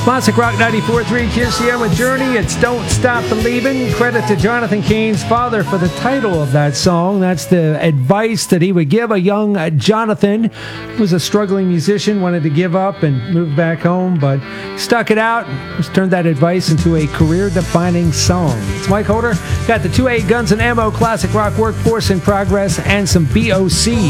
Classic Rock 94.3 QCM with Journey. It's Don't Stop Believing. Credit to Jonathan Cain's father for the title of that song. That's the advice that he would give a young Jonathan, who was a struggling musician, wanted to give up and move back home, but stuck it out. Just turned that advice into a career-defining song. It's Mike Holder. Got the 2A Guns and Ammo Classic Rock Workforce in Progress and some BOC